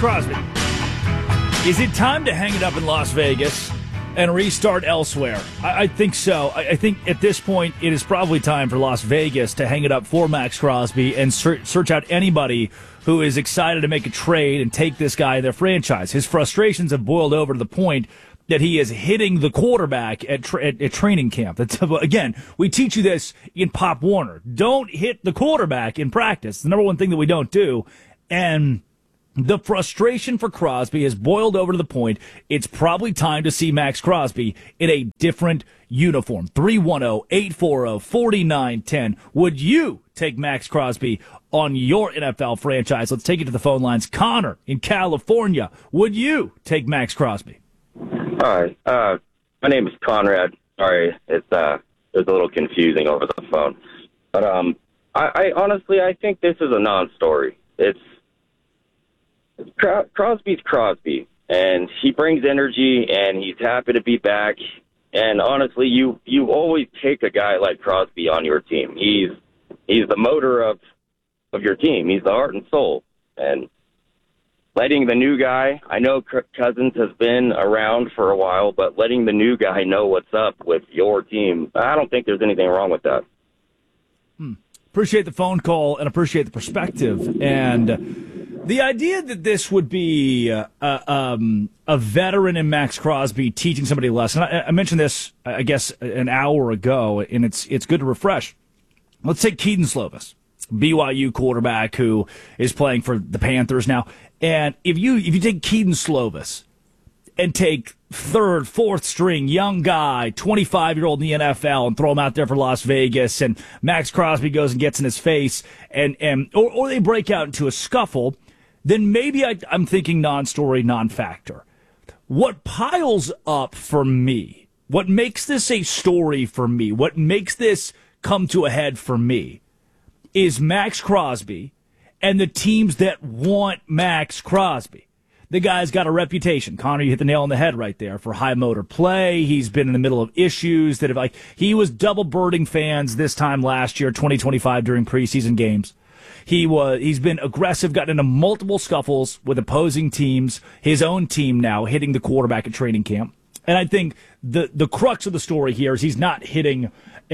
Crosby. Is it time to hang it up in Las Vegas and restart elsewhere? I think so. I think at this point it is probably time for Las Vegas to hang it up for Max Crosby and search out anybody who is excited to make a trade and take this guy in their franchise. His frustrations have boiled over to the point that he is hitting the quarterback at training camp. Again, we teach you this in Pop Warner. Don't hit the quarterback in practice. It's the number one thing that we don't do. And the frustration for Crosby has boiled over to the point it's probably time to see Max Crosby in a different uniform. 310-840-4910. Would you take Max Crosby on your NFL franchise? Let's take it to the phone lines. Connor in California. Would you take Max Crosby? Hi. My name is Conrad. Sorry, it was a little confusing over the phone. But I honestly, I think this is a non-story. Crosby's Crosby, and he brings energy, and he's happy to be back. And honestly, you always take a guy like Crosby on your team. He's the motor of your team. He's the heart and soul. And letting the new guy, I know Cousins has been around for a while, but letting the new guy know what's up with your team, I don't think there's anything wrong with that. Appreciate the phone call and appreciate the perspective. And the idea that this would be a veteran in Max Crosby teaching somebody a lesson. I mentioned this, I guess, an hour ago, and it's good to refresh. Let's take Keaton Slovis, BYU quarterback who is playing for the Panthers now. And if you take Keaton Slovis and take third, fourth string young guy, 25-year-old in the NFL, and throw him out there for Las Vegas, and Max Crosby goes and gets in his face, or they break out into a scuffle, then maybe I'm thinking non-story, non-factor. What piles up for me, what makes this a story for me, what makes this come to a head for me, is Max Crosby and the teams that want Max Crosby. The guy's got a reputation. Connor, you hit the nail on the head right there for high motor play. He's been in the middle of issues that have, he was double birding fans this time last year, 2025, during preseason games. He's been aggressive, gotten into multiple scuffles with opposing teams, his own team now hitting the quarterback at training camp. And I think the crux of the story here is he's not hitting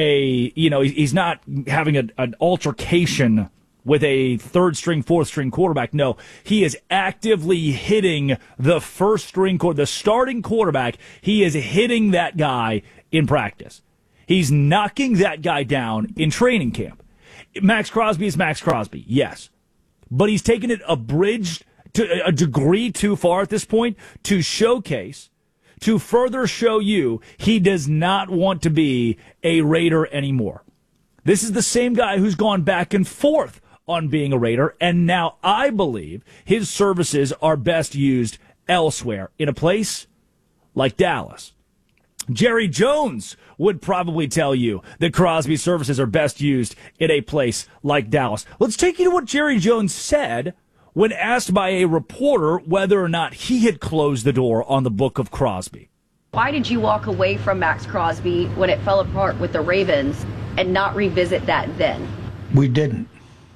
he's not having an altercation with a third string, fourth string quarterback. No, he is actively hitting the the starting quarterback. He is hitting that guy in practice. He's knocking that guy down in training camp. Max Crosby is Max Crosby, yes. But he's taken it abridged to a degree too far at this point to showcase, to further show you he does not want to be a Raider anymore. This is the same guy who's gone back and forth on being a Raider, and now I believe his services are best used elsewhere, in a place like Dallas. Jerry Jones would probably tell you that Crosby's services are best used in a place like Dallas. Let's take you to what Jerry Jones said when asked by a reporter whether or not he had closed the door on the book of Crosby. Why did you walk away from Max Crosby when it fell apart with the Ravens and not revisit that then? We didn't.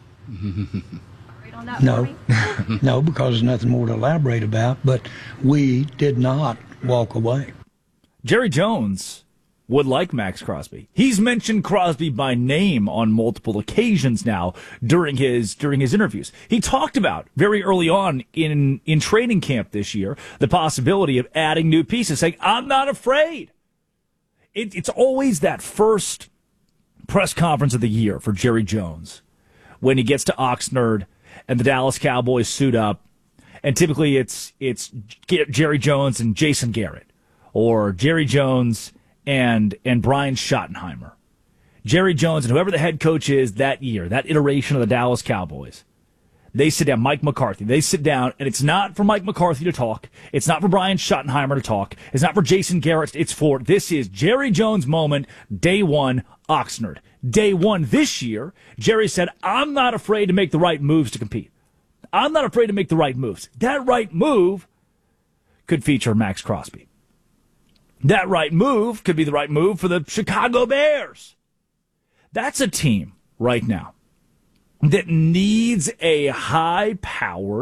On that No, no, because there's nothing more to elaborate about, but we did not walk away. Jerry Jones would like Max Crosby. He's mentioned Crosby by name on multiple occasions now during his interviews. He talked about very early on in training camp this year the possibility of adding new pieces, saying, I'm not afraid. It's always that first press conference of the year for Jerry Jones when he gets to Oxnard and the Dallas Cowboys suit up, and typically it's Jerry Jones and Jason Garrett, or Jerry Jones and Brian Schottenheimer. Jerry Jones and whoever the head coach is that year, that iteration of the Dallas Cowboys, they sit down, Mike McCarthy, they sit down, and it's not for Mike McCarthy to talk, it's not for Brian Schottenheimer to talk, it's not for Jason Garrett, this is Jerry Jones' moment, day one, Oxnard. Day one this year, Jerry said, I'm not afraid to make the right moves to compete. I'm not afraid to make the right moves. That right move could feature Max Crosby. That right move could be the right move for the Chicago Bears. That's a team right now that needs a high-powered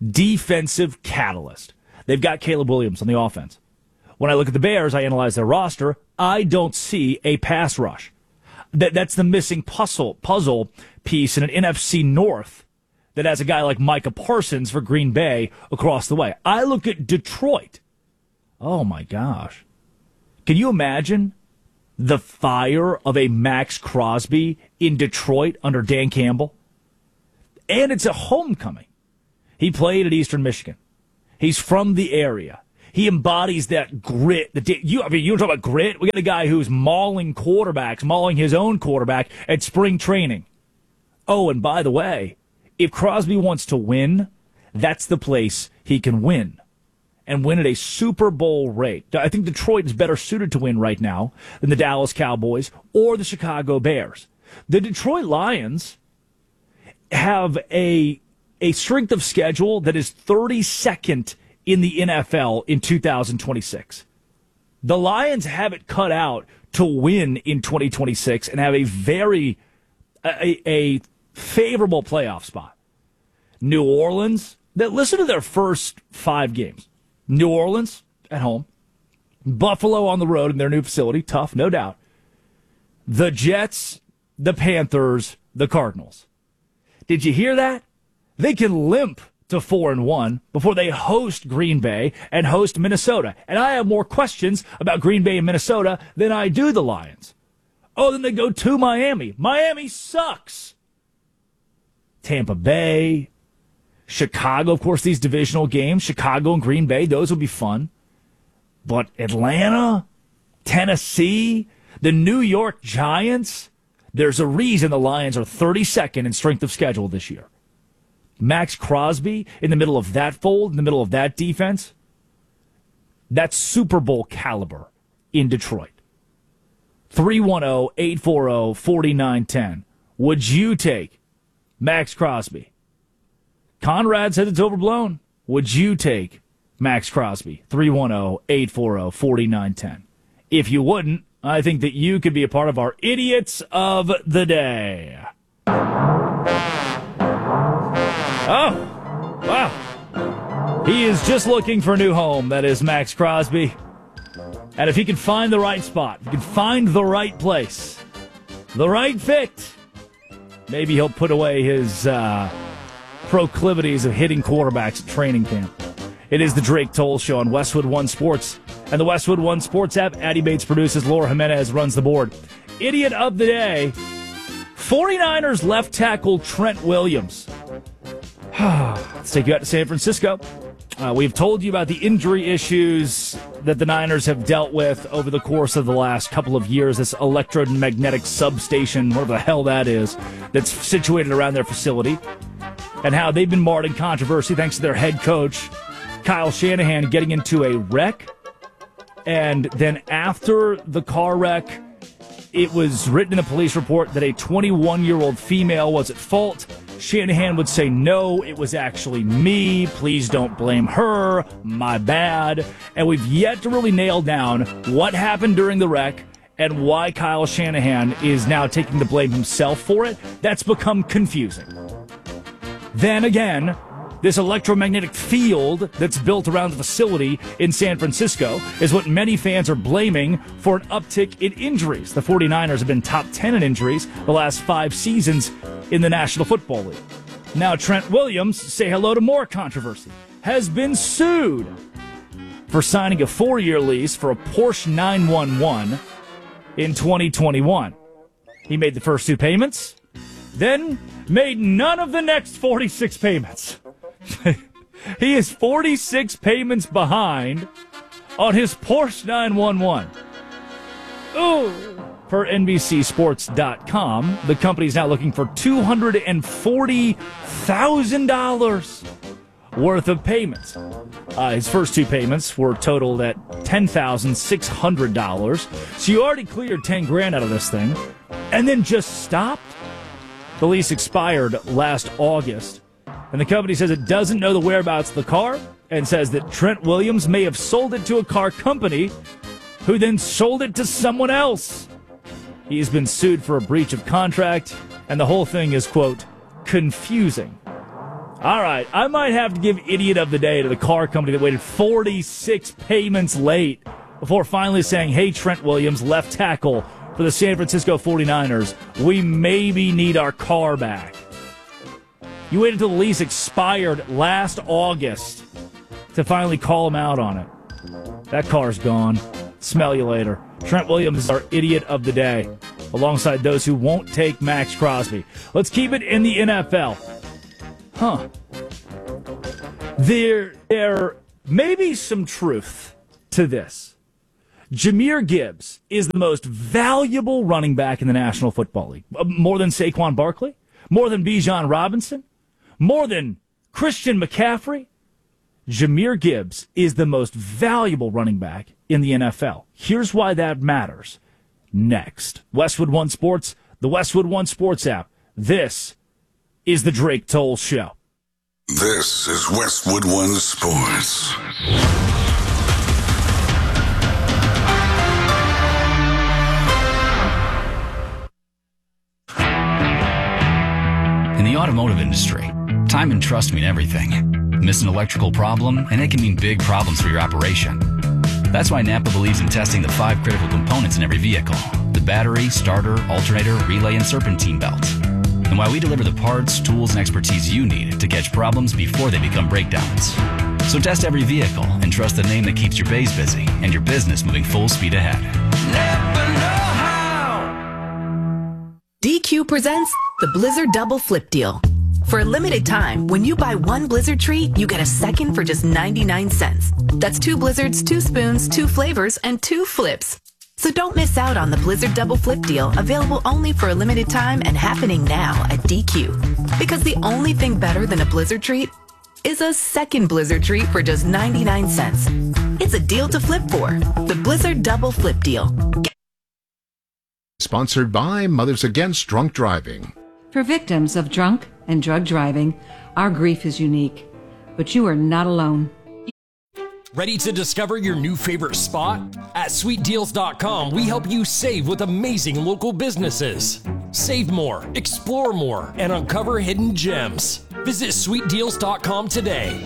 defensive catalyst. They've got Caleb Williams on the offense. When I look at the Bears, I analyze their roster. I don't see a pass rush. That's the missing puzzle piece in an NFC North that has a guy like Micah Parsons for Green Bay across the way. I look at Detroit. Oh, my gosh. Can you imagine the fire of a Max Crosby in Detroit under Dan Campbell? And it's a homecoming. He played at Eastern Michigan. He's from the area. He embodies that grit. You talk about grit? We got a guy who's mauling quarterbacks, mauling his own quarterback at spring training. Oh, and by the way, if Crosby wants to win, that's the place he can win. And win at a Super Bowl rate. I think Detroit is better suited to win right now than the Dallas Cowboys or the Chicago Bears. The Detroit Lions have a strength of schedule that is 32nd in the NFL in 2026. The Lions have it cut out to win in 2026 and have a very a favorable playoff spot. New Orleans, listen to their first 5 games. New Orleans at home. Buffalo on the road in their new facility. Tough, no doubt. The Jets, the Panthers, the Cardinals. Did you hear that? They can limp to 4-1 before they host Green Bay and host Minnesota. And I have more questions about Green Bay and Minnesota than I do the Lions. Oh, then they go to Miami. Miami sucks. Tampa Bay, Chicago, of course, these divisional games, Chicago and Green Bay, those will be fun. But Atlanta, Tennessee, the New York Giants, there's a reason the Lions are 32nd in strength of schedule this year. Max Crosby in the middle of that fold, in the middle of that defense, that's Super Bowl caliber in Detroit. 310-840-4910. Would you take Max Crosby? Conrad said it's overblown. Would you take Max Crosby? 310-840-4910. If you wouldn't, I think that you could be a part of our Idiots of the Day. Oh, wow. He is just looking for a new home. That is Max Crosby. And if he can find the right spot, if he can find the right place, the right fit, maybe he'll put away his proclivities of hitting quarterbacks at training camp. It is the Drake Toll Show on Westwood One Sports and the Westwood One Sports app. Addie Bates produces. Laura Jimenez runs the board. Idiot of the Day, 49ers left tackle Trent Williams. Let's take you out to San Francisco. We've told you about the injury issues that the Niners have dealt with over the course of the last couple of years. This electromagnetic substation, whatever the hell that is, that's situated around their facility, and how they've been marred in controversy thanks to their head coach, Kyle Shanahan, getting into a wreck. And then after the car wreck, it was written in a police report that a 21-year-old female was at fault. Shanahan would say, no, it was actually me. Please don't blame her. My bad. And we've yet to really nail down what happened during the wreck and why Kyle Shanahan is now taking the blame himself for it. That's become confusing. Then again, this electromagnetic field that's built around the facility in San Francisco is what many fans are blaming for an uptick in injuries. The 49ers have been top 10 in injuries the last 5 seasons in the National Football League. Now Trent Williams, say hello to more controversy, has been sued for signing a 4-year lease for a Porsche 911 in 2021. He made the first 2 payments, then made none of the next 46 payments. He is 46 payments behind on his Porsche 911. Ooh. Per NBCSports.com, the company is now looking for $240,000 worth of payments. His first 2 payments were totaled at $10,600. So you already cleared $10,000 out of this thing, and then just stopped. The lease expired last August. And the company says it doesn't know the whereabouts of the car and says that Trent Williams may have sold it to a car company who then sold it to someone else. He's been sued for a breach of contract, and the whole thing is, quote, confusing. All right, I might have to give Idiot of the Day to the car company that waited 46 payments late before finally saying, hey, Trent Williams, left tackle for the San Francisco 49ers, we maybe need our car back. You waited until the lease expired last August to finally call him out on it. That car's gone. Smell you later. Trent Williams is our Idiot of the Day, alongside those who won't take Max Crosby. Let's keep it in the NFL. There may be some truth to this. Jahmyr Gibbs is the most valuable running back in the National Football League. More than Saquon Barkley? More than Bijan Robinson? More than Christian McCaffrey? Jahmyr Gibbs is the most valuable running back in the NFL. Here's why that matters. Next. Westwood One Sports, the Westwood One Sports app. This is the Drake Toll Show. This is Westwood One Sports. In the automotive industry, time and trust mean everything. Miss an electrical problem, and it can mean big problems for your operation. That's why Napa believes in testing the 5 critical components in every vehicle: the battery, starter, alternator, relay, and serpentine belt. And why we deliver the parts, tools, and expertise you need to catch problems before they become breakdowns. So test every vehicle and trust the name that keeps your bays busy and your business moving full speed ahead. Napa know-how. DQ presents the Blizzard Double Flip Deal. For a limited time, when you buy one Blizzard treat, you get a second for just 99 cents. That's 2 Blizzards, 2 spoons, 2 flavors, and 2 flips. So don't miss out on the Blizzard Double Flip Deal, available only for a limited time and happening now at DQ. Because the only thing better than a Blizzard treat is a second Blizzard treat for just 99 cents. It's a deal to flip for. The Blizzard Double Flip Deal. Sponsored by Mothers Against Drunk Driving. For victims of drunk and drug driving, our grief is unique, but you are not alone. Ready to discover your new favorite spot? At SweetDeals.com, we help you save with amazing local businesses. Save more, explore more, and uncover hidden gems. Visit SweetDeals.com today.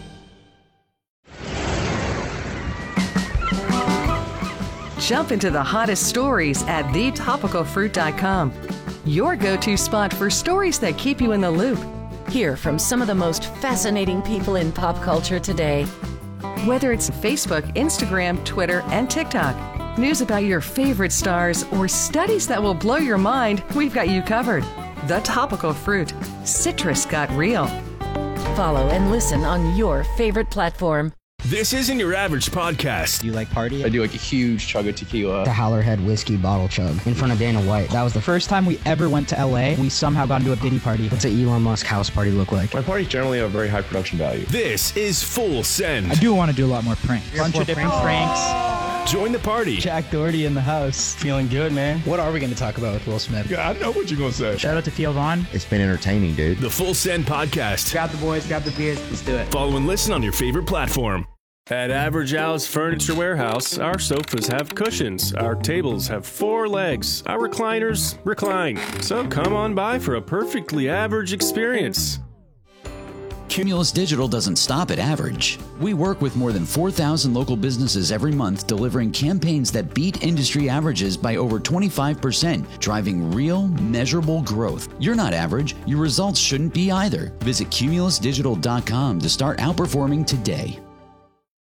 Jump into the hottest stories at thetopicalfruit.com. Your go-to spot for stories that keep you in the loop. Hear from some of the most fascinating people in pop culture today. Whether it's Facebook, Instagram, Twitter, and TikTok, news about your favorite stars, or studies that will blow your mind, we've got you covered. The Topical Fruit. Citrus got real. Follow and listen on your favorite platform. This isn't your average podcast. Do you like party? I do like a huge chug of tequila. The Howlerhead whiskey bottle chug in front of Dana White. That was the first time we ever went to LA. We somehow got into a Diddy party. What's an Elon Musk house party look like? My parties generally have very high production value. This is Full Send. I do want to do a lot more pranks. Bunch of different pranks. Join the party. Jack Doherty in the house. Feeling good, man. What are we going to talk about with Will Smith? Yeah, I know what you're going to say. Shout out to Theo Vaughn. It's been entertaining, dude. The Full Send Podcast. Grab the boys, grab the beers. Let's do it. Follow and listen on your favorite platform. At Average Al's Furniture Warehouse, our sofas have cushions, our tables have 4 legs, our recliners recline. So come on by for a perfectly average experience. Cumulus Digital doesn't stop at average. We work with more than 4,000 local businesses every month, delivering campaigns that beat industry averages by over 25%, driving real, measurable growth. You're not average. Your results shouldn't be either. Visit cumulusdigital.com to start outperforming today.